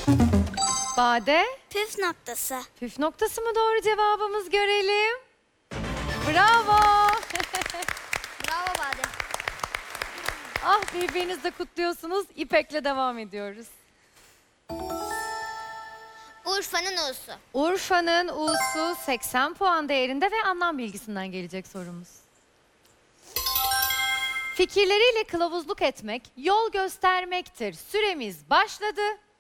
Bade, Püf noktası. püf noktası mı doğru cevabımız, görelim. Bravo. Bravo Bade. Ah, birbirinizi de kutluyorsunuz. İpek'le devam ediyoruz. Urfa'nın U'su. Urfa'nın U'su 80 puan değerinde ve anlam bilgisinden gelecek sorumuz. Fikirleriyle kılavuzluk etmek, yol göstermektir. Süremiz başladı.